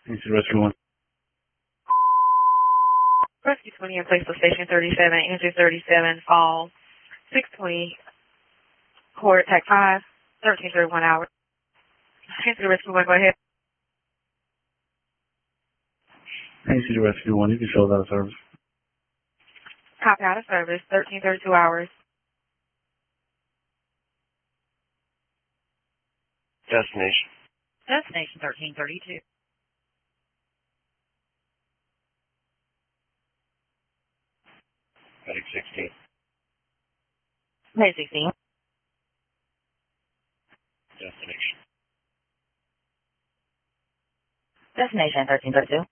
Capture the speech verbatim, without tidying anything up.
This is Rescue one. Rescue twenty in place of Station thirty-seven, Engine thirty-seven, fall, six twenty, Court Attack five, thirteen thirty-one hours. Answer Rescue one, go ahead. This is Rescue one. You can show that service. Copy out of service, thirteen thirty-two hours. Destination. Destination thirteen thirty-two. Medic sixteen. Medic sixteen. Destination. Destination thirteen thirty-two.